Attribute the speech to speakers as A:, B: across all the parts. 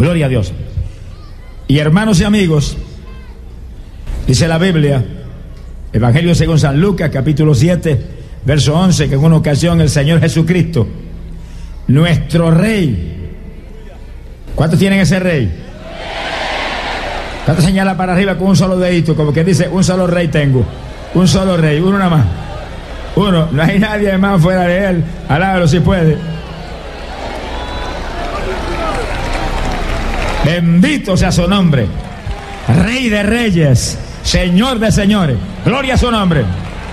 A: Gloria a Dios. Y hermanos y amigos, dice la Biblia, Evangelio según San Lucas, capítulo 7, verso 11, que en una ocasión el Señor Jesucristo, nuestro Rey. ¿Cuántos tienen ese Rey? ¿Cuántos señala para arriba con un solo dedito? Como que dice, un solo Rey tengo. Un solo Rey, uno nada más. Uno, no hay nadie más fuera de Él. Alábalo si puede. Bendito sea su nombre. Rey de reyes, Señor de señores. Gloria a su nombre.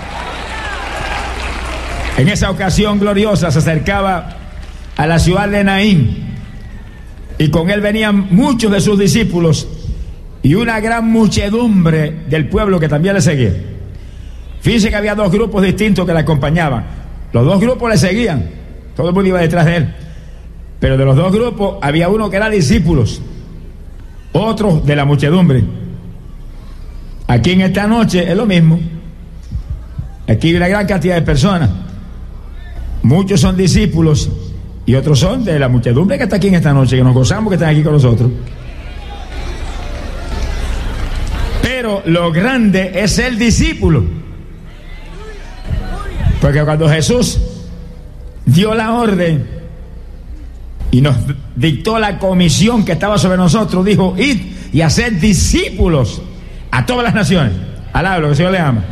A: En esa ocasión gloriosa se acercaba a la ciudad de Naín, y con él venían muchos de sus discípulos y una gran muchedumbre del pueblo que también le seguía. Fíjense que había dos grupos distintos que le acompañaban. Los dos grupos le seguían, todo el mundo iba detrás de él, pero de los dos grupos había uno que era discípulos, otros de la muchedumbre. Aquí en esta noche es lo mismo. Aquí hay una gran cantidad de personas. Muchos son discípulos y otros son de la muchedumbre que está aquí en esta noche, que nos gozamos que están aquí con nosotros. Pero lo grande es el discípulo, porque cuando Jesús dio la orden y nos dictó la comisión que estaba sobre nosotros, dijo: id y haced discípulos a todas las naciones. Alaba lo que el Señor le ama.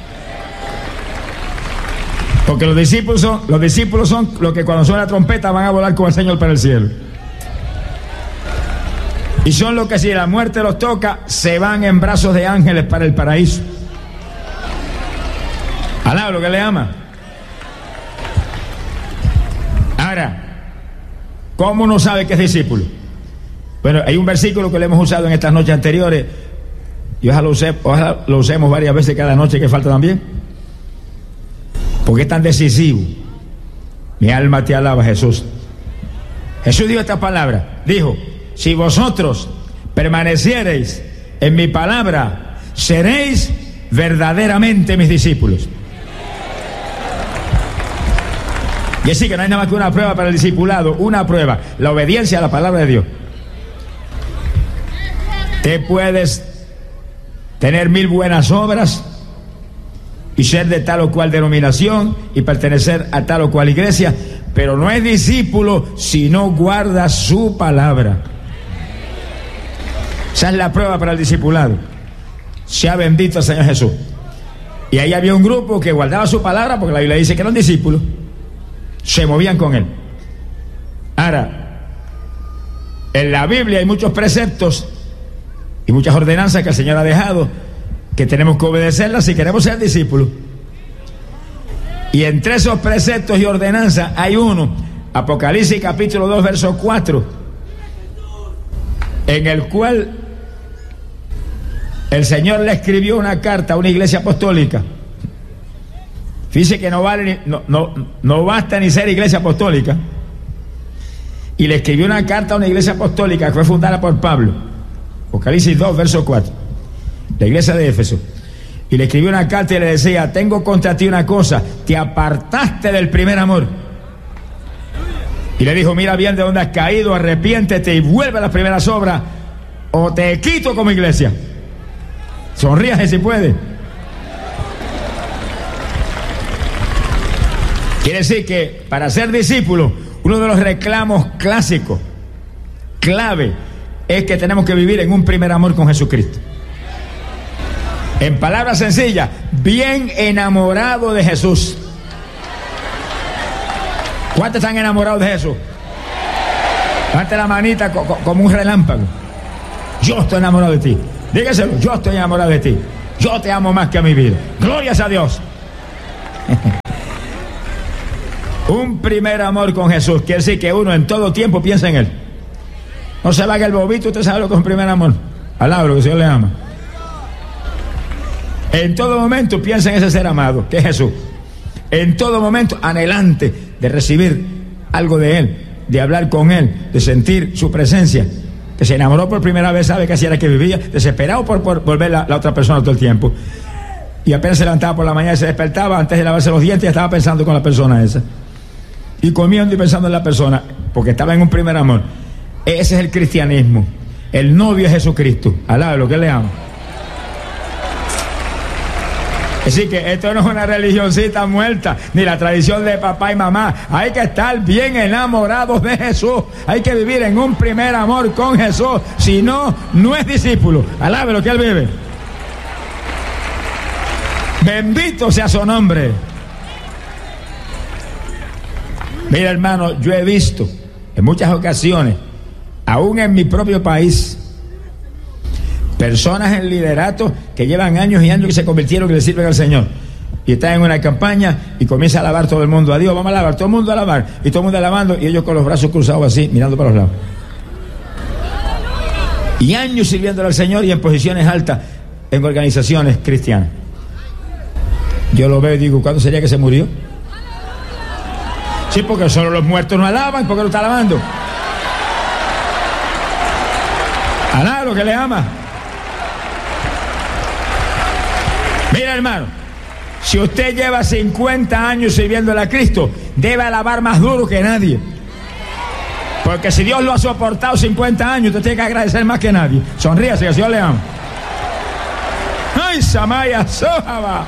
A: Porque los discípulos son los que cuando suena la trompeta van a volar con el Señor para el cielo. Y son los que, si la muerte los toca, se van en brazos de ángeles para el paraíso. Alaba lo que le ama. Ahora, ¿cómo uno sabe que es discípulo? Bueno, hay un versículo que le hemos usado en estas noches anteriores, y ojalá lo usemos varias veces cada noche que falta también, porque es tan decisivo. Mi alma te alaba, Jesús. Jesús dijo esta palabra, dijo: si vosotros permaneciereis en mi palabra, seréis verdaderamente mis discípulos. Y así que no hay nada más que una prueba para el discipulado, una prueba, la obediencia a la palabra de Dios. Te puedes tener 1000 buenas obras y ser de tal o cual denominación y pertenecer a tal o cual iglesia, pero no es discípulo si no guarda su palabra. Esa es la prueba para el discipulado. Sea bendito el Señor Jesús. Y ahí había un grupo que guardaba su palabra, porque la Biblia dice que eran discípulos, se movían con él. Ahora, en la Biblia hay muchos preceptos y muchas ordenanzas que el Señor ha dejado, que tenemos que obedecerlas si queremos ser discípulos. Y entre esos preceptos y ordenanzas hay uno, Apocalipsis capítulo 2 verso 4, en el cual el Señor le escribió una carta a una iglesia apostólica. Fíjese que no basta ni ser iglesia apostólica, y le escribió una carta a una iglesia apostólica que fue fundada por Pablo. Apocalipsis 2 verso 4, la iglesia de Éfeso. Y le escribió una carta y le decía: tengo contra ti una cosa, te apartaste del primer amor. Y le dijo: mira bien de dónde has caído, arrepiéntete y vuelve a las primeras obras, o te quito como iglesia. Sonríase si puede. Quiere decir que para ser discípulo, uno de los reclamos clásicos, clave, es que tenemos que vivir en un primer amor con Jesucristo. En palabras sencillas, bien enamorado de Jesús. ¿Cuántos están enamorados de Jesús? Levante la manita como un relámpago. Yo estoy enamorado de ti. Dígaselo: yo estoy enamorado de ti. Yo te amo más que a mi vida. Glorias a Dios. Un primer amor con Jesús quiere decir que uno en todo tiempo piensa en Él. No se va que el bobito, usted sabe lo que es un primer amor. Alaba lo que el Señor le ama. En todo momento piensa en ese ser amado, que es Jesús. En todo momento anhelante de recibir algo de Él, de hablar con Él, de sentir su presencia. Que se enamoró por primera vez, sabe que así era que vivía, desesperado por ver la otra persona todo el tiempo. Y apenas se levantaba por la mañana y se despertaba, antes de lavarse los dientes, ya estaba pensando con la persona esa. Y comiendo y pensando en la persona, porque estaba en un primer amor. Ese es el cristianismo. El novio es Jesucristo. Alaba lo que le amo. Así que esto no es una religioncita muerta, ni la tradición de papá y mamá. Hay que estar bien enamorados de Jesús. Hay que vivir en un primer amor con Jesús. Si no, no es discípulo. Alabe lo que él vive. Bendito sea su nombre. Mira, hermano, yo he visto en muchas ocasiones, aún en mi propio país, personas en liderato que llevan años y años que se convirtieron y le sirven al Señor. Y están en una campaña y comienza a alabar todo el mundo. A Dios, vamos a alabar, todo el mundo a alabar. Y todo el mundo alabando y ellos con los brazos cruzados así, mirando para los lados. Y años sirviéndole al Señor y en posiciones altas en organizaciones cristianas. Yo lo veo y digo, ¿cuándo sería que se murió? Sí, porque solo los muertos no alaban, ¿por qué lo está alabando? Alaba lo que le ama. Mira, hermano, si usted lleva 50 años sirviéndole a Cristo, debe alabar más duro que nadie. Porque si Dios lo ha soportado 50 años, usted tiene que agradecer más que nadie. Sonríase, que el Señor le ama. ¡Ay, Samaya Sojaba!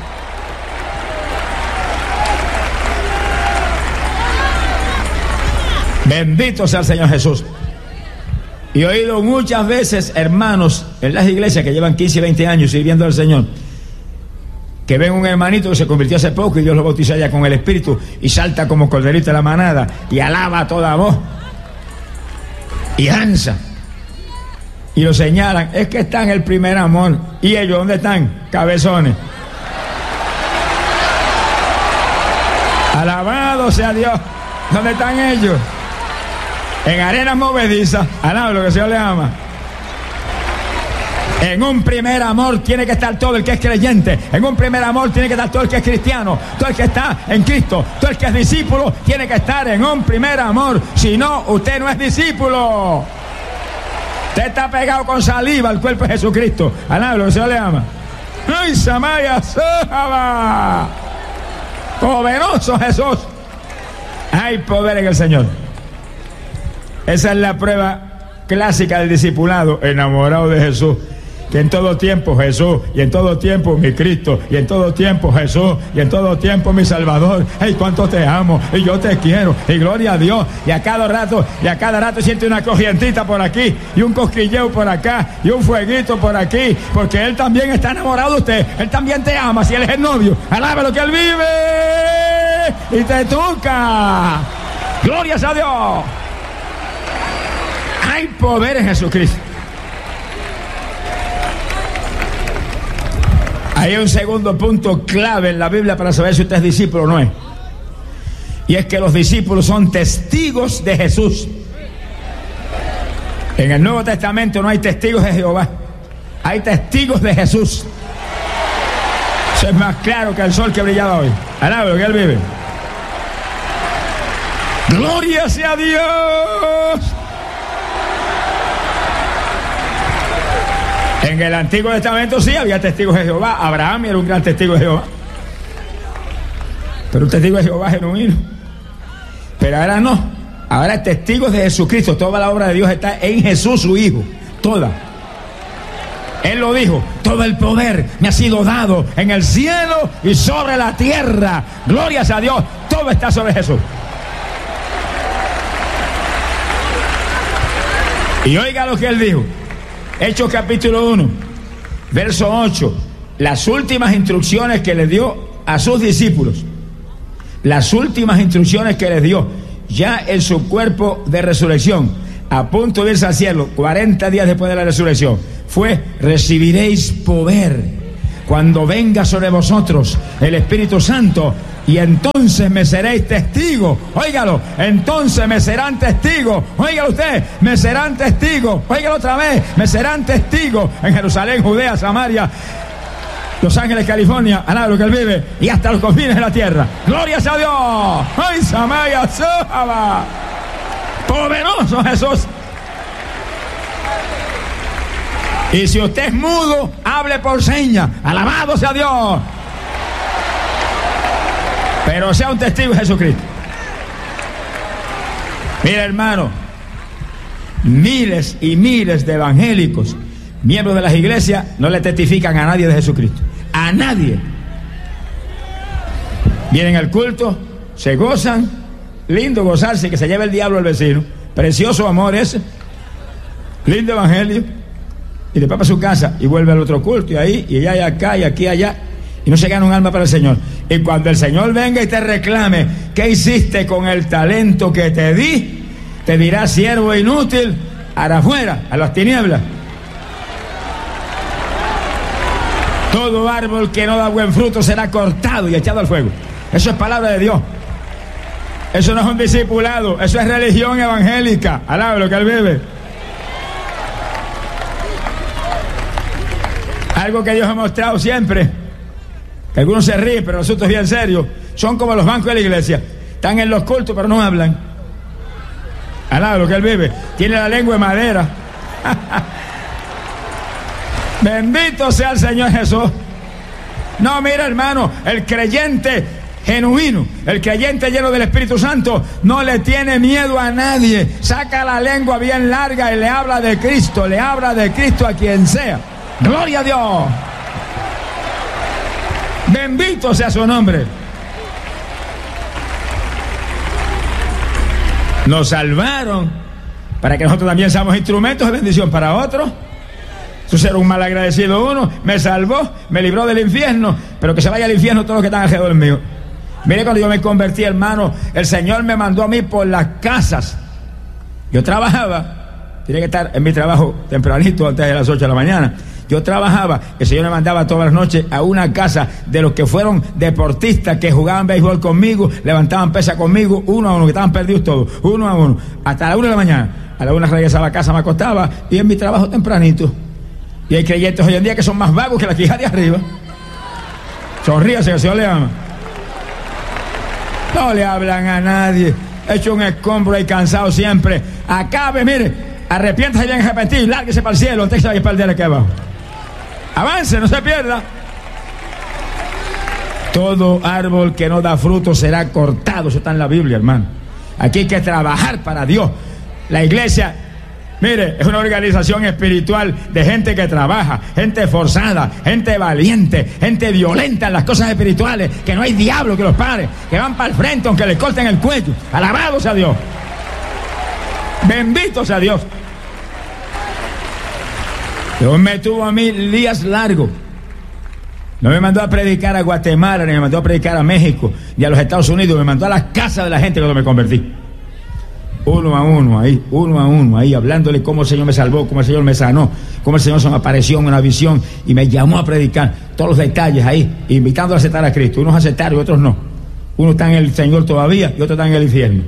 A: Bendito sea el Señor Jesús. Y he oído muchas veces hermanos en las iglesias que llevan 15 y 20 años sirviendo al Señor, que ven un hermanito que se convirtió hace poco y Dios lo bautizó ya con el Espíritu y salta como corderito de la manada y alaba a toda voz y danza y lo señalan. Es que está en el primer amor. ¿Y ellos dónde están? Cabezones. Alabado sea Dios. ¿Dónde están ellos? En arenas movedizas. Alaba lo que el Señor le ama. En un primer amor tiene que estar todo el que es creyente. En un primer amor tiene que estar todo el que es cristiano. Todo el que está en Cristo. Todo el que es discípulo tiene que estar en un primer amor. Si no, usted no es discípulo. Usted está pegado con saliva al cuerpo de Jesucristo. Alaba lo que el Señor le ama. ¡Ay, Samaya Sojaba! Poderoso Jesús. Hay poder en el Señor. Esa es la prueba clásica del discipulado, enamorado de Jesús. Que en todo tiempo Jesús, y en todo tiempo mi Cristo, y en todo tiempo Jesús, y en todo tiempo mi Salvador. ¡Ay, cuánto te amo! Y yo te quiero, y gloria a Dios. Y a cada rato siente una corrientita por aquí, y un cosquilleo por acá, y un fueguito por aquí, porque Él también está enamorado de usted. Él también te ama, si Él es el novio. Alaba lo que Él vive, y te toca. ¡Glorias a Dios! Hay poder en Jesucristo. Hay un segundo punto clave en la Biblia para saber si usted es discípulo o no es. Y es que los discípulos son testigos de Jesús. En el Nuevo Testamento no hay testigos de Jehová. Hay testigos de Jesús. Eso es más claro que el sol que brillaba hoy. Alaba lo que Él vive. ¡Gloria sea Dios! En el Antiguo Testamento sí había testigos de Jehová. Abraham era un gran testigo de Jehová. Pero un testigo de Jehová genuino. Pero ahora no. Ahora testigos de Jesucristo. Toda la obra de Dios está en Jesús, su Hijo. Toda. Él lo dijo. Todo el poder me ha sido dado en el cielo y sobre la tierra. Glorias a Dios. Todo está sobre Jesús. Y oiga lo que Él dijo. Hechos capítulo 1, verso 8. Las últimas instrucciones que le dio a sus discípulos. Las últimas instrucciones que les dio. Ya en su cuerpo de resurrección. A punto de irse al cielo. 40 días después de la resurrección. Fue: recibiréis poder cuando venga sobre vosotros el Espíritu Santo. Y entonces me seréis testigos. Óigalo, entonces me serán testigos. Óigalo usted, me serán testigos. Óigalo otra vez, me serán testigos en Jerusalén, Judea, Samaria, Los Ángeles, California, alaba lo que Él vive, y hasta los confines de la tierra. ¡Glorias a Dios! ¡Ay, Samaya Sojaba! ¡Poderoso Jesús! Y si usted es mudo, hable por señas. ¡Alabado sea Dios! Pero sea un testigo de Jesucristo. Mira, hermano, Miles y miles de evangélicos, miembros de las iglesias, no le testifican a nadie de Jesucristo. A nadie. Vienen al culto, se gozan, lindo gozarse, que se lleve el diablo al vecino. Precioso amor ese, lindo evangelio. Y después para su casa y vuelve al otro culto, y ahí, y allá, y acá, y aquí, allá, y no se gana un alma para el Señor. Y cuando el Señor venga y te reclame, ¿qué hiciste con el talento que te di? Te dirá: siervo inútil, para afuera, a las tinieblas. Todo árbol que no da buen fruto será cortado y echado al fuego. Eso es palabra de Dios. Eso no es un discipulado, eso es religión evangélica. Alaba lo que él vive. Algo que Dios ha mostrado siempre, que algunos se ríen, pero el asunto es bien serio. Son como los bancos de la iglesia. Están en los cultos, pero no hablan. Alaba lo que él vive. Tiene la lengua de madera. Bendito sea el Señor Jesús. No, mira, hermano, el creyente genuino, el creyente lleno del Espíritu Santo, no le tiene miedo a nadie. Saca la lengua bien larga y le habla de Cristo. Le habla de Cristo a quien sea. Gloria a Dios. Bendito sea su nombre. Nos salvaron para que nosotros también seamos instrumentos de bendición para otros. Eso será un malagradecido uno. Me salvó, me libró del infierno, pero que se vaya al infierno todos los que están alrededor mío. Mire, cuando yo me convertí, hermano, el Señor me mandó a mí por las casas. Yo trabajaba, tenía que estar en mi trabajo tempranito, antes de las 8 de la mañana. Yo trabajaba, el Señor me mandaba todas las noches a una casa de los que fueron deportistas, que jugaban béisbol conmigo, levantaban pesa conmigo, uno a uno, que estaban perdidos todos, uno a uno, hasta la 1 de la mañana. A la 1 regresaba a casa, me acostaba, y en mi trabajo tempranito. Y hay creyentes hoy en día que son más vagos que la quija de arriba. Sonríase, que el Señor le ama. No le hablan a nadie, hecho un escombro y cansado siempre. Acabe, mire, arrepiéntase bien arrepentido y lárguese para el cielo antes que se vaya para el día aquí abajo. Avance, no se pierda. Todo árbol que no da fruto será cortado. Eso está en la Biblia, hermano. Aquí hay que trabajar para Dios. La iglesia, mire, es una organización espiritual de gente que trabaja, gente esforzada, gente valiente, gente violenta en las cosas espirituales, que no hay diablo que los pare, que van para el frente aunque les corten el cuello. Alabado sea Dios. Bendito sea Dios. Dios me tuvo a mí días largos. No me mandó a predicar a Guatemala, ni me mandó a predicar a México, ni a los Estados Unidos. Me mandó a las casas de la gente cuando me convertí. Uno a uno, ahí, hablándole cómo el Señor me salvó, cómo el Señor me sanó, cómo el Señor se me apareció en una visión y me llamó a predicar. Todos los detalles ahí, invitando a aceptar a Cristo. Unos aceptaron y otros no. Uno está en el Señor todavía y otro está en el infierno.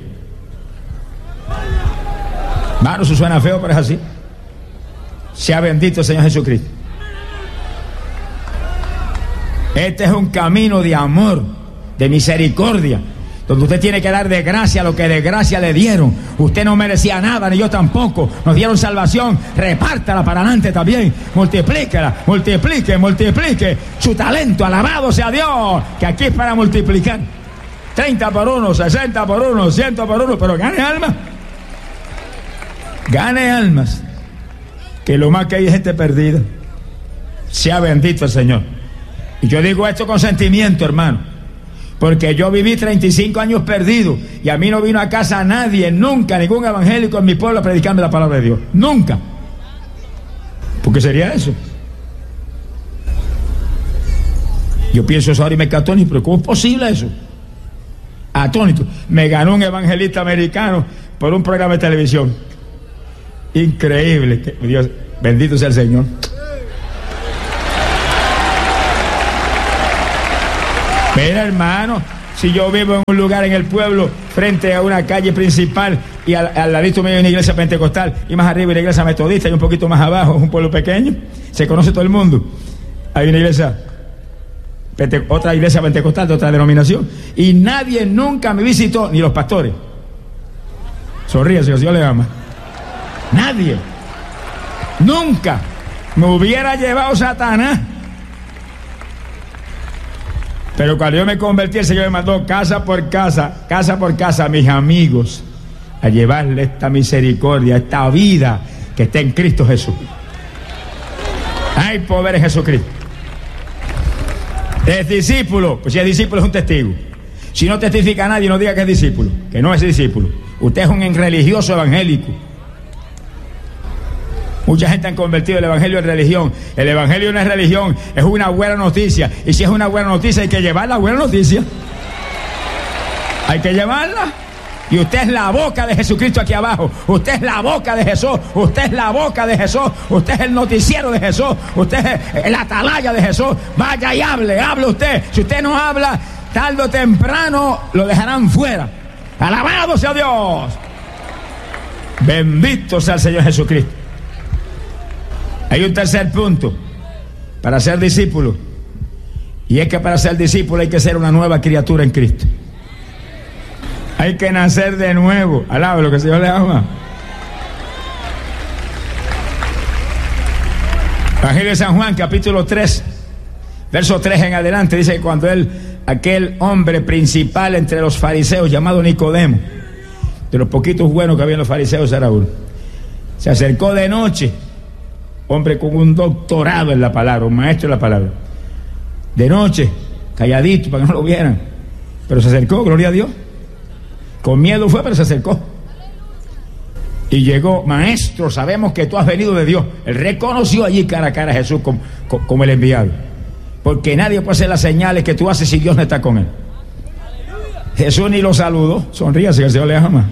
A: Mano, eso suena feo, pero es así. Sea bendito el Señor Jesucristo. Este es un camino de amor, de misericordia, donde usted tiene que dar de gracia lo que de gracia le dieron. Usted no merecía nada, ni yo tampoco. Nos dieron salvación, repártala para adelante también. Multiplíquela, multiplique su talento. Alabado sea Dios, que aquí es para multiplicar. 30 por 1, 60 por 1, 100 por 1, pero gane almas. Gane almas, que lo más que hay es gente perdida. Sea bendito el Señor. Y yo digo esto con sentimiento, hermano, porque yo viví 35 años perdido y a mí no vino a casa nadie, nunca, ningún evangélico en mi pueblo a predicarme la palabra de Dios. Nunca. ¿Por qué sería eso? Yo pienso eso ahora y me quedo atónito, pero ¿cómo es posible eso? Atónito. Me ganó un evangelista americano por un programa de televisión. Increíble. Dios, bendito sea el Señor. Mira, hermano, si yo vivo en un lugar en el pueblo, frente a una calle principal, y al ladito mío hay una iglesia pentecostal, y más arriba hay una iglesia metodista, y un poquito más abajo es un pueblo pequeño, se conoce todo el mundo. Hay una iglesia, otra iglesia pentecostal de otra denominación, y nadie nunca me visitó, ni los pastores. Sonríase, que Dios le ama. Nadie. Nunca me hubiera llevado Satanás. Pero cuando yo me convertí, el Señor me mandó casa por casa, a mis amigos, a llevarle esta misericordia, esta vida que está en Cristo Jesús. Hay poder en Jesucristo. Es discípulo, pues si es discípulo es un testigo. Si no testifica a nadie, no diga que es discípulo, que no es discípulo. Usted es un religioso evangélico. Mucha gente han convertido el evangelio en religión. El evangelio no es religión, es una buena noticia. Y si es una buena noticia, hay que llevar la buena noticia. Hay que llevarla. Y usted es la boca de Jesucristo aquí abajo. Usted es la boca de Jesús. Usted es la boca de Jesús. Usted es el noticiero de Jesús. Usted es la atalaya de Jesús. Vaya y hable usted. Si usted no habla, tarde o temprano lo dejarán fuera. Alabado sea Dios. Bendito sea el Señor Jesucristo. Hay un tercer punto para ser discípulo, y es que para ser discípulo hay que ser una nueva criatura en Cristo. Hay que nacer de nuevo. Alaba lo que el Señor le ama. Evangelio de San Juan, capítulo 3, verso 3 en adelante, dice que cuando aquel hombre principal entre los fariseos llamado Nicodemo, de los poquitos buenos que había en los fariseos era uno, se acercó de noche, hombre con un doctorado en la palabra, un maestro en la palabra, de noche, calladito para que no lo vieran, pero se acercó, gloria a Dios, con miedo fue, pero se acercó y llegó. Maestro, sabemos que tú has venido de Dios. Él reconoció allí cara a cara a Jesús como el enviado, porque nadie puede hacer las señales que tú haces si Dios no está con él. Jesús ni lo saludó, sonríase que el Señor le ama,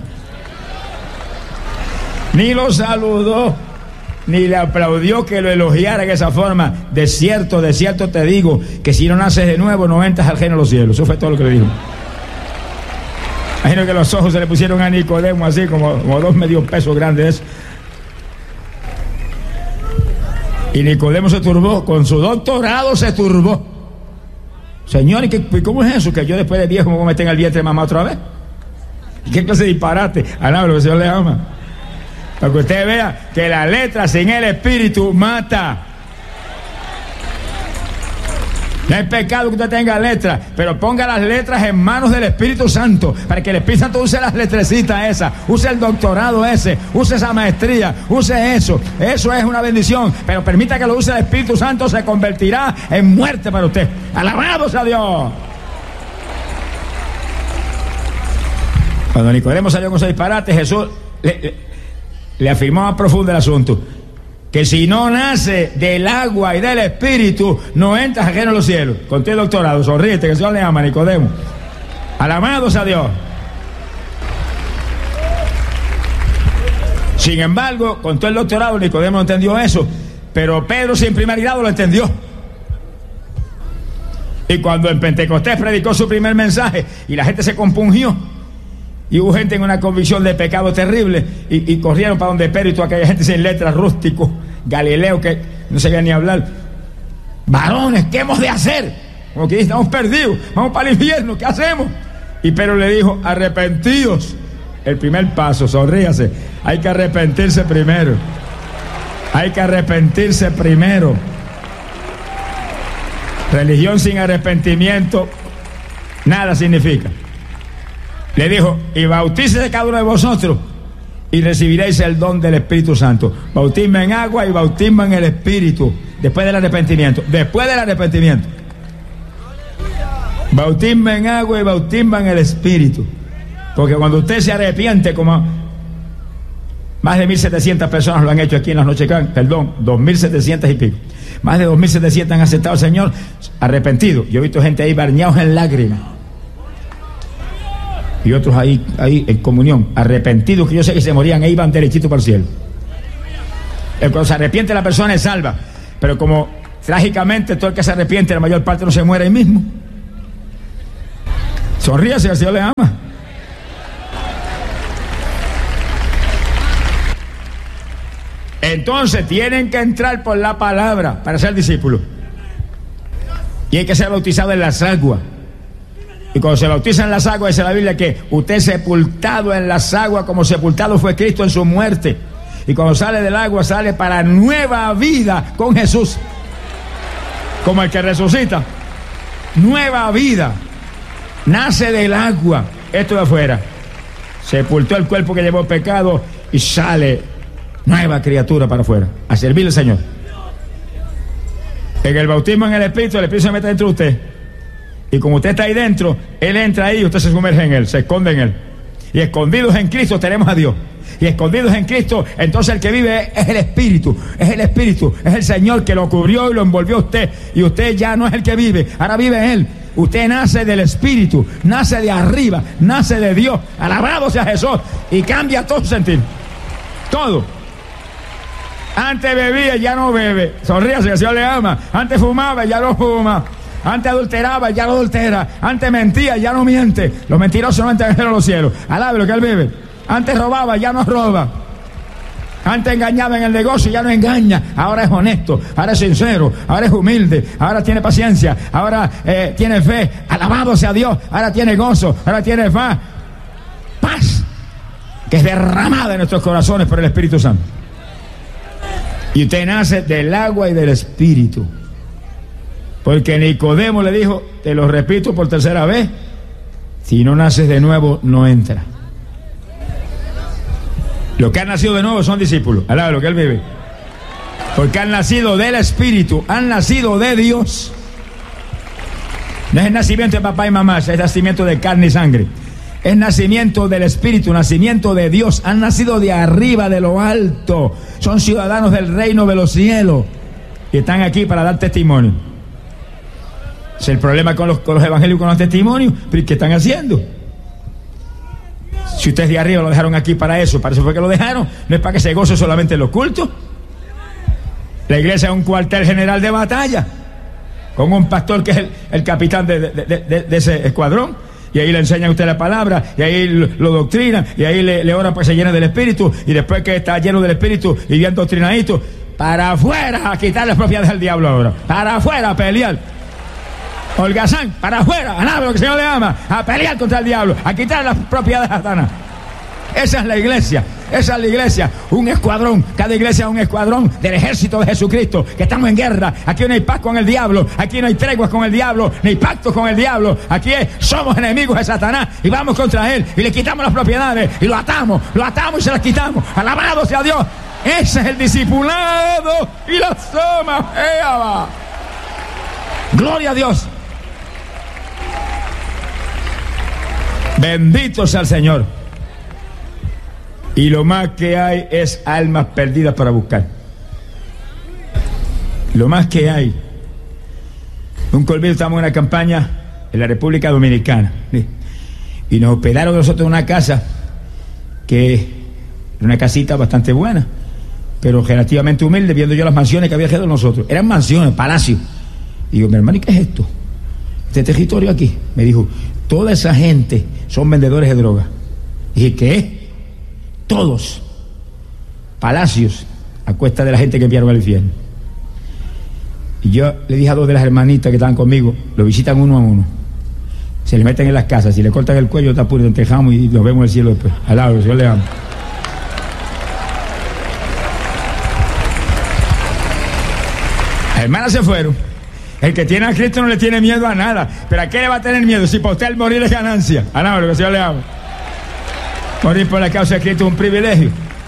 A: ni lo saludó, ni le aplaudió que lo elogiara en esa forma. De cierto te digo, que si no naces de nuevo no entras al reino de los cielos. Eso fue todo lo que le dijo. Imagino que los ojos se le pusieron a Nicodemo así como dos medio pesos grandes. Y Nicodemo se turbó, con su doctorado se turbó. Señor, ¿y cómo es eso? Que yo después de viejo me voy a meter en el vientre de mamá otra vez. ¿Qué clase de disparate? Alaba lo que el Señor le ama. Para que usted vea que la letra sin el Espíritu mata. No es pecado que usted tenga letras, pero ponga las letras en manos del Espíritu Santo, para que el Espíritu Santo use las letrecitas esas, use el doctorado ese, use esa maestría, use eso. Eso es una bendición, pero permita que lo use el Espíritu Santo, se convertirá en muerte para usted. Alabado sea Dios. Cuando Nicodemo salió con ese disparate, Jesús le afirmó más profundo el asunto, que si no nace del agua y del Espíritu, no entras ajeno a los cielos. Con tu doctorado, sonríete, que el Señor le ama, Nicodemo. Alabado sea Dios. Sin embargo, con todo el doctorado, Nicodemo no entendió eso, pero Pedro, sin primer grado, lo entendió. Y cuando en Pentecostés predicó su primer mensaje y la gente se compungió, y hubo gente en una convicción de pecado terrible, y corrieron para donde Pedro y toda aquella gente sin letras, rústicos, Galileo, que no sabía ni hablar. Varones, ¿qué hemos de hacer? Como que estamos perdidos, vamos para el infierno, ¿qué hacemos? Y Pedro le dijo, arrepentidos. El primer paso, sonríase, hay que arrepentirse primero. Hay que arrepentirse primero. Religión sin arrepentimiento nada significa. Le dijo, y bautícese cada uno de vosotros y recibiréis el don del Espíritu Santo. Bautismo en agua y bautismo en el Espíritu. Después del arrepentimiento. Después del arrepentimiento. Bautismo en agua y bautismo en el Espíritu. Porque cuando usted se arrepiente, como más de 1.700 personas lo han hecho aquí en las noches, perdón, 2.700 y pico. Más de 2.700 han aceptado al Señor arrepentido. Yo he visto gente ahí bañados en lágrimas. Y otros ahí en comunión, arrepentidos, que yo sé que se morían e iban derechito para el cielo. Cuando se arrepiente la persona es salva, pero como trágicamente todo el que se arrepiente, la mayor parte no se muere ahí mismo. Sonríase, el Señor le ama. Entonces tienen que entrar por la palabra para ser discípulos. Y hay que ser bautizado en las aguas. Y cuando se bautiza en las aguas, dice la Biblia que usted es sepultado en las aguas como sepultado fue Cristo en su muerte. Y cuando sale del agua, sale para nueva vida con Jesús. Como el que resucita. Nueva vida. Nace del agua. Esto de afuera. sepultó el cuerpo que llevó pecado y sale nueva criatura para afuera, a servirle al Señor. En el bautismo en el Espíritu se mete dentro de usted. Y como usted está ahí dentro, Él entra ahí y usted se sumerge en Él, se esconde en Él. Y escondidos en Cristo tenemos a Dios. Y escondidos en Cristo, entonces el que vive es el Espíritu. Es el Espíritu, es el Señor que lo cubrió y lo envolvió a usted. Y usted ya no es el que vive, ahora vive Él. Usted nace del Espíritu, nace de arriba, nace de Dios. Alabado sea Jesús. Y cambia todo su sentir. Todo. Antes bebía, ya no bebe. Sonríase, que el Señor le ama. Antes fumaba, ya no fuma. Antes adulteraba, ya no adultera. Antes mentía, ya no miente. Los mentirosos no entran en los cielos. Alabe lo que Él vive. Antes robaba, ya no roba. Antes engañaba en el negocio, ya no engaña. Ahora es honesto, ahora es sincero, ahora es humilde, ahora tiene paciencia, ahora tiene fe. Alabado sea Dios. Ahora tiene gozo, ahora tiene paz, que es derramada en nuestros corazones por el Espíritu Santo. Y usted nace del agua y del Espíritu. Porque Nicodemo le dijo, te lo repito por tercera vez, si no naces de nuevo, no entra. Los que han nacido de nuevo son discípulos. Alaba lo que Él vive. Porque han nacido del Espíritu, han nacido de Dios. No es el nacimiento de papá y mamá, es el nacimiento de carne y sangre. Es nacimiento del Espíritu, nacimiento de Dios. Han nacido de arriba, de lo alto. Son ciudadanos del reino de los cielos. Y están aquí para dar testimonio. Es el problema con los evangélicos, con los testimonios. ¿Pero qué están haciendo? Si ustedes de arriba lo dejaron aquí para eso fue que lo dejaron. No es para que se goce solamente en los cultos. La iglesia es un cuartel general de batalla, con un pastor que es el capitán de ese escuadrón. Y ahí le enseñan a usted la palabra, y ahí lo doctrinan, y ahí le oran para que se llene del Espíritu. Y después que está lleno del Espíritu y bien doctrinadito, para afuera a quitar las propiedades del diablo ahora. Para afuera a pelear. Holgazán, para afuera, a nada lo que el Señor le ama, a pelear contra el diablo, a quitar las propiedades de Satanás. Esa es la iglesia, esa es la iglesia, un escuadrón, cada iglesia es un escuadrón del ejército de Jesucristo, que estamos en guerra. Aquí no hay paz con el diablo, aquí no hay treguas con el diablo, ni pactos con el diablo. Aquí somos enemigos de Satanás y vamos contra él y le quitamos las propiedades y lo atamos y se las quitamos. Alabado sea Dios. Ese es el discipulado y la soma. Gloria a Dios. Bendito sea el Señor. Y lo más que hay es almas perdidas para buscar. Lo más que hay. Un colmillo, estamos en una campaña en la República Dominicana. Y nos hospedaron nosotros en una casa que era una casita bastante buena, pero relativamente humilde, viendo yo las mansiones que había alrededor de nosotros. Eran mansiones, palacios. Y digo, mi hermano, ¿y qué es esto? Este territorio aquí. Me dijo, toda esa gente son vendedores de droga. Dije, ¿qué? Todos. Palacios a cuesta de la gente que enviaron al infierno. Y yo le dije a dos de las hermanitas que estaban conmigo, lo visitan uno a uno. Se le meten en las casas, si le cortan el cuello, está puro, entejamos y nos vemos en el cielo después. Al lado, el Señor le ama. Las hermanas se fueron. El que tiene a Cristo no le tiene miedo a nada. ¿Pero a qué le va a tener miedo? Si para usted el morir es ganancia. Alaba lo que el Señor le ama. Morir por la causa de Cristo es un privilegio.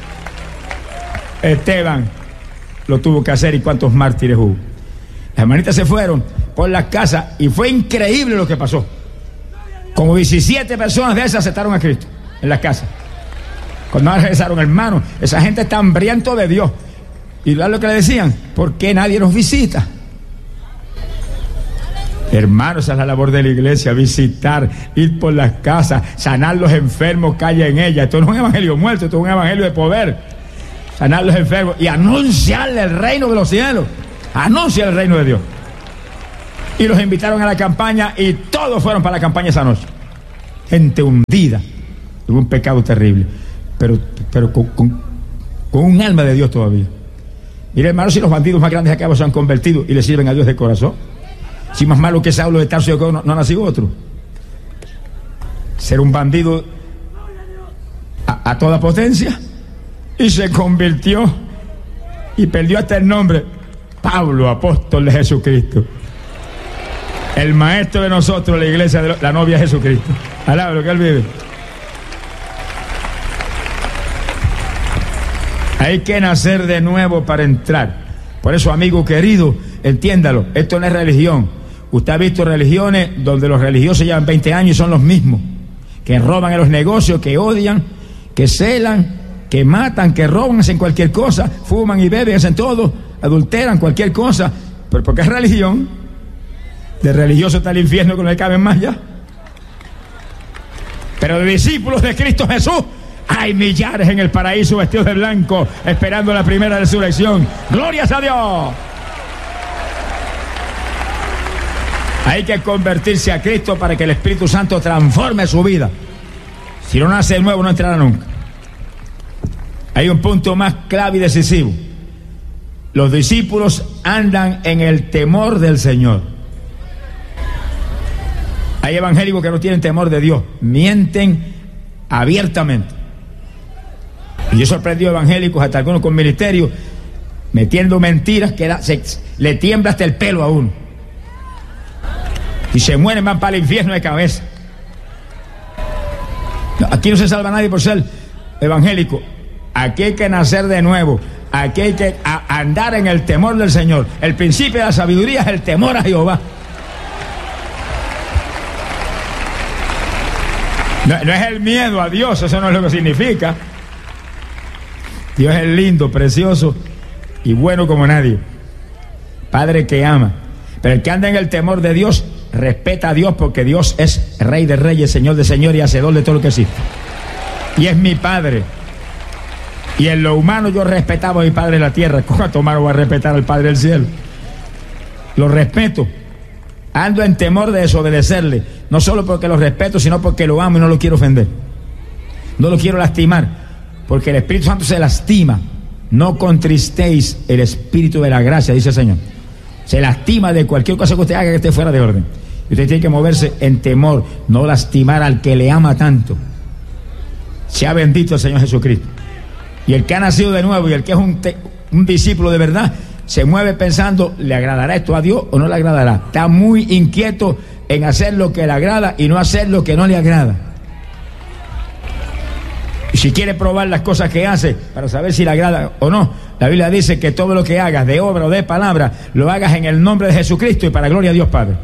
A: Esteban lo tuvo que hacer, y cuántos mártires hubo. Las hermanitas se fueron por las casas y fue increíble lo que pasó. Como 17 personas de esas aceptaron a Cristo en las casas. Cuando regresaron, hermanos, esa gente está hambriento de Dios. Y lo que le decían, ¿por qué nadie nos visita? Hermanos, esa es la labor de la iglesia, visitar, ir por las casas, sanar los enfermos que haya en ella. Esto no es un evangelio muerto, esto es un evangelio de poder. Sanar los enfermos y anunciarle el reino de los cielos. Anuncia el reino de Dios. Y los invitaron a la campaña y todos fueron para la campaña esa noche. Gente hundida en un pecado terrible, pero con un alma de Dios todavía. Mire, hermanos, si los bandidos más grandes acá se han convertido y le sirven a Dios de corazón. Si más malo que Saulo de Tarso, no ha nacido otro. Ser un bandido a toda potencia, y se convirtió y perdió hasta el nombre. Pablo, apóstol de Jesucristo, el maestro de nosotros, la iglesia de la novia de Jesucristo. Alaba lo que él vive. Hay que nacer de nuevo para entrar. Por eso, amigo querido, entiéndalo, esto no es religión. Usted ha visto religiones donde los religiosos llevan 20 años y son los mismos, que roban en los negocios, que odian, que celan, que matan, que roban, hacen cualquier cosa, fuman y beben, hacen todo, adulteran, cualquier cosa. Pero porque es religión, de religioso está el infierno que no le caben más ya. Pero de discípulos de Cristo Jesús hay millares en el paraíso vestidos de blanco, esperando la primera resurrección. ¡Glorias a Dios! Hay que convertirse a Cristo para que el Espíritu Santo transforme su vida. Si no nace de nuevo, no entrará nunca. Hay un punto más clave y decisivo. Los discípulos andan en el temor del Señor. Hay evangélicos que no tienen temor de Dios, mienten abiertamente. Y yo sorprendido evangélicos, hasta algunos con ministerio, metiendo mentiras que le tiembla hasta el pelo a uno. Y se mueren, van para el infierno de cabeza. No, aquí no se salva nadie por ser evangélico. Aquí hay que nacer de nuevo. Aquí hay que andar en el temor del Señor. El principio de la sabiduría es el temor a Jehová. No es el miedo a Dios, eso no es lo que significa. Dios es lindo, precioso y bueno como nadie. Padre que ama. Pero el que anda en el temor de Dios respeta a Dios, porque Dios es Rey de reyes, Señor de señores y hacedor de todo lo que existe. Y es mi Padre. Y en lo humano yo respetaba a mi Padre en la tierra. ¿Cuánto más voy a respetar al Padre del cielo? Lo respeto. Ando en temor de desobedecerle. No solo porque lo respeto, sino porque lo amo y no lo quiero ofender. No lo quiero lastimar. Porque el Espíritu Santo se lastima. No contristéis el Espíritu de la gracia, dice el Señor. Se lastima de cualquier cosa que usted haga que esté fuera de orden. Y usted tiene que moverse en temor, no lastimar al que le ama tanto. Sea bendito el Señor Jesucristo. Y el que ha nacido de nuevo y el que es un discípulo de verdad, se mueve pensando, ¿le agradará esto a Dios o no le agradará? Está muy inquieto en hacer lo que le agrada y no hacer lo que no le agrada. Y si quiere probar las cosas que hace para saber si le agrada o no, la Biblia dice que todo lo que hagas, de obra o de palabra, lo hagas en el nombre de Jesucristo y para gloria a Dios Padre.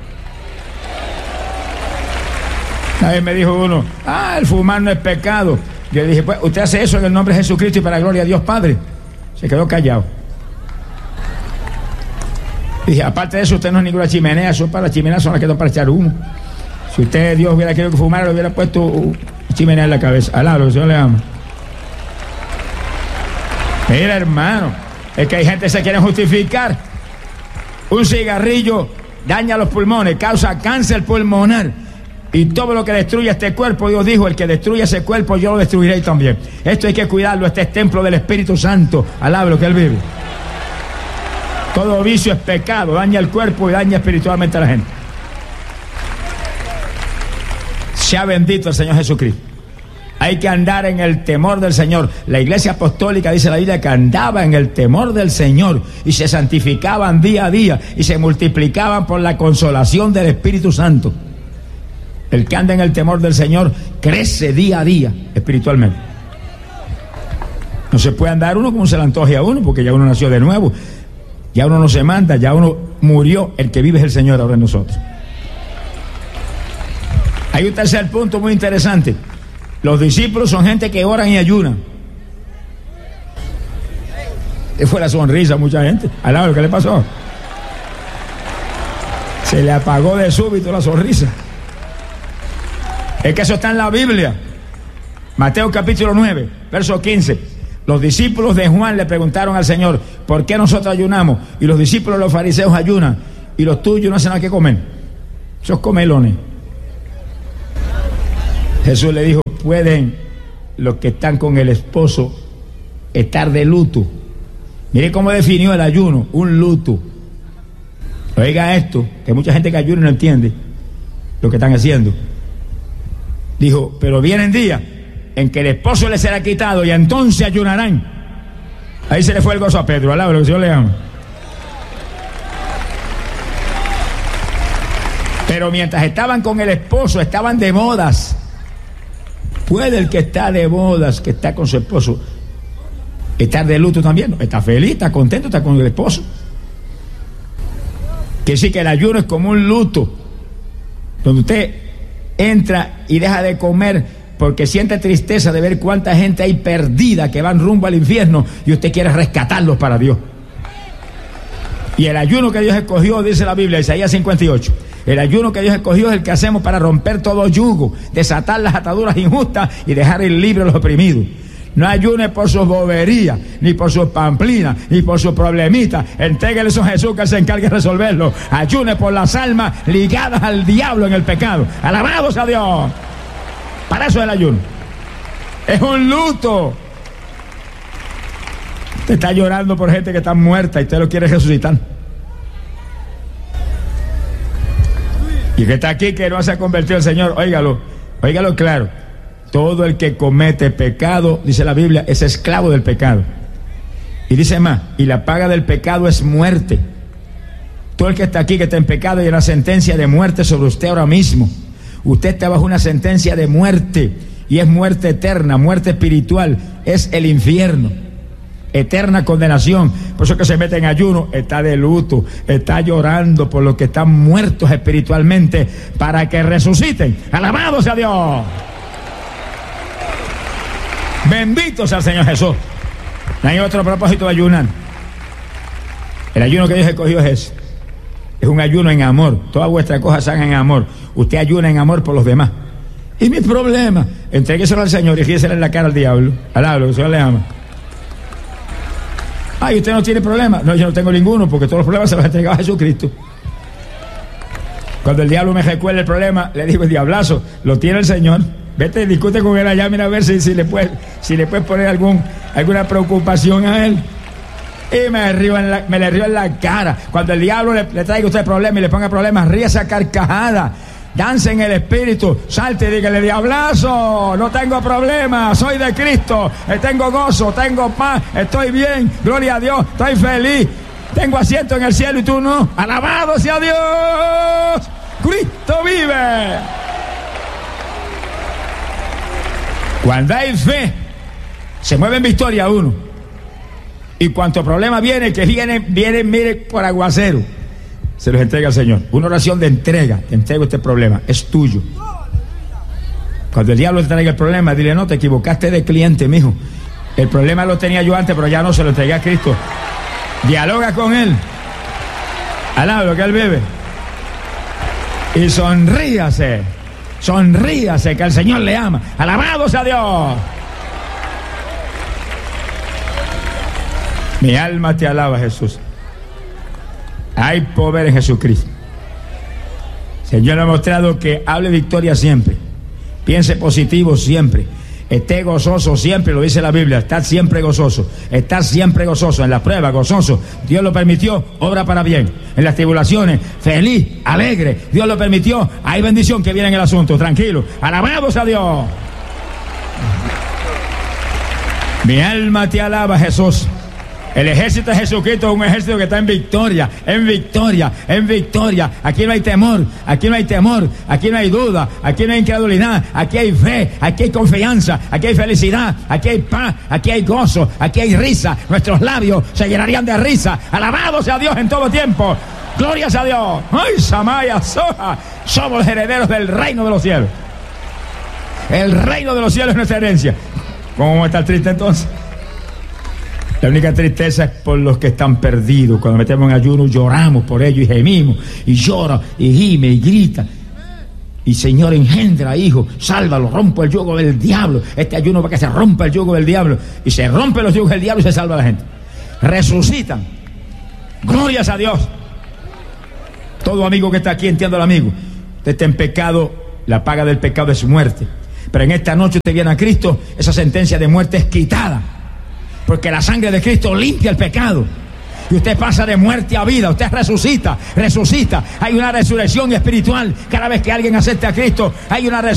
A: Una vez me dijo uno, el fumar no es pecado. Yo le dije, pues usted hace eso en el nombre de Jesucristo y para gloria a Dios Padre. Se quedó callado. Dije, aparte de eso, usted no es ninguna chimenea, eso para las chimeneas son las que son para echar humo. Si usted, Dios, hubiera querido que fumara, le hubiera puesto chimenea en la cabeza. Alá, lo que el Señor le ama. Mira, hermano, es que hay gente que se quiere justificar. Un cigarrillo daña los pulmones, causa cáncer pulmonar. Y todo lo que destruye este cuerpo, Dios dijo, el que destruye ese cuerpo, yo lo destruiré también. Esto hay que cuidarlo, este es templo del Espíritu Santo. Alá lo que Él vive. Todo vicio es pecado, daña el cuerpo y daña espiritualmente a la gente. Sea bendito el Señor Jesucristo. Hay que andar en el temor del Señor. La iglesia apostólica, dice la Biblia, que andaba en el temor del Señor y se santificaban día a día y se multiplicaban por la consolación del Espíritu Santo. El que anda en el temor del Señor crece día a día espiritualmente. No se puede andar uno como se le antoje a uno, porque ya uno nació de nuevo. Ya uno no se manda, ya uno murió. El que vive es el Señor ahora en nosotros. Hay un tercer punto muy interesante. Los discípulos son gente que oran y ayunan. ¿Qué fue la sonrisa a mucha gente? Al lado, ¿qué le pasó? Se le apagó de súbito la sonrisa. Es que eso está en la Biblia. Mateo capítulo 9, verso 15. Los discípulos de Juan le preguntaron al Señor, ¿por qué nosotros ayunamos? Y los discípulos de los fariseos ayunan y los tuyos no hacen nada que comer. Esos comelones. Jesús le dijo, ¿pueden los que están con el esposo estar de luto? Mire cómo definió el ayuno, un luto. Oiga esto, que mucha gente que ayuna no entiende lo que están haciendo. Dijo, pero vienen días en que el esposo le será quitado y entonces ayunarán. Ahí se le fue el gozo a Pedro, alaba lo que el Señor le ama. Pero mientras estaban con el esposo, estaban de bodas. Puede el que está de bodas, que está con su esposo, Estar de luto también, ¿no? Está feliz, está contento, está con el esposo. Que sí, que el ayuno es como un luto, donde usted entra y deja de comer porque siente tristeza de ver cuánta gente hay perdida que van rumbo al infierno y usted quiere rescatarlos para Dios. Y el ayuno que Dios escogió, dice la Biblia, Isaías 58, el ayuno que Dios escogió es el que hacemos para romper todo yugo, desatar las ataduras injustas y dejar ir libre a los oprimidos. No ayune por sus boberías, ni por sus pamplinas, ni por sus problemitas. Entréguele eso a Jesús, que Él se encargue de resolverlo. Ayune por las almas ligadas al diablo en el pecado. ¡Alabados a Dios! Para eso es el ayuno. Es un luto. Usted está llorando por gente que está muerta y usted lo quiere resucitar. Y que está aquí, que no se ha convertido el Señor, óigalo claro. Todo el que comete pecado, dice la Biblia, es esclavo del pecado. Y dice más, y la paga del pecado es muerte. Todo el que está aquí, que está en pecado, hay una sentencia de muerte sobre usted ahora mismo. Usted está bajo una sentencia de muerte, y es muerte eterna, muerte espiritual, es el infierno, eterna condenación. Por eso que se mete en ayuno, está de luto, está llorando por los que están muertos espiritualmente, para que resuciten. ¡Alabado sea Dios! Bendito sea el Señor Jesús. No hay otro propósito de ayunar. El ayuno que Dios escogió es ese. Es un ayuno en amor. Todas vuestras cosas se hagan en amor. Usted ayuna en amor por los demás. ¿Y mi problema? Entrégueselo al Señor y ríesele en la cara al diablo. Al diablo, que el Señor le ama. Ay, ¿usted no tiene problema? No, yo no tengo ninguno, porque todos los problemas se los he entregado a Jesucristo. Cuando el diablo me recuerda el problema, le digo, el diablazo, lo tiene el Señor. Vete, discute con él allá, mira a ver si le puedes poner alguna preocupación a él. Y me le río en la cara. Cuando el diablo le traiga a usted problemas y le ponga problemas, ríase a carcajada. Dance en el espíritu, salte y dígale, diablazo, no tengo problemas, soy de Cristo, tengo gozo, tengo paz, estoy bien, gloria a Dios, estoy feliz, tengo asiento en el cielo y tú no. Alabado sea Dios, Cristo vive. Cuando hay fe, se mueve en victoria uno. Y cuanto problema viene, que viene, mire, por aguacero, se los entrega al Señor. Una oración de entrega. Te entrego este problema, es tuyo. Cuando el diablo te traiga el problema, dile, no, te equivocaste de cliente, mijo. El problema lo tenía yo antes, pero ya no, se lo entregué a Cristo. Dialoga con Él. Alaba lo que Él bebe. Y sonríase. Sonríase, que el Señor le ama. ¡Alabado sea Dios! Mi alma te alaba, Jesús. Hay poder en Jesucristo. El Señor ha mostrado que hable victoria siempre. Piense positivo siempre. Esté gozoso siempre, lo dice la Biblia. Estar siempre gozoso. Estar siempre gozoso. En la prueba, gozoso. Dios lo permitió, obra para bien. En las tribulaciones, feliz, alegre. Dios lo permitió, hay bendición que viene en el asunto. Tranquilo. Alabados a Dios. Mi alma te alaba, Jesús. El ejército de Jesucristo es un ejército que está en victoria, en victoria, en victoria. Aquí no hay temor, aquí no hay temor, aquí no hay duda, aquí no hay incredulidad, aquí hay fe, aquí hay confianza, aquí hay felicidad, aquí hay paz, aquí hay gozo, aquí hay risa. Nuestros labios se llenarían de risa. Alabado sea Dios en todo tiempo. Glorias a Dios. ¡Ay, Samaya, Soja! Somos herederos del reino de los cielos. El reino de los cielos es nuestra herencia. ¿Cómo vamos a estar tristes entonces? La única tristeza es por los que están perdidos. Cuando metemos en ayuno, lloramos por ellos y gemimos, y llora, y gime, y grita. Y Señor, engendra, hijo, sálvalo, rompe el yugo del diablo. Este ayuno para que se rompa el yugo del diablo. Y se rompe los yugos del diablo y se salva a la gente. Resucitan. Glorias a Dios. Todo amigo que está aquí, entiendo al amigo. Usted está en pecado, la paga del pecado es muerte. Pero en esta noche usted viene a Cristo, esa sentencia de muerte es quitada. Porque la sangre de Cristo limpia el pecado. Y usted pasa de muerte a vida. Usted resucita. Hay una resurrección espiritual. Cada vez que alguien acepta a Cristo, hay una resurrección.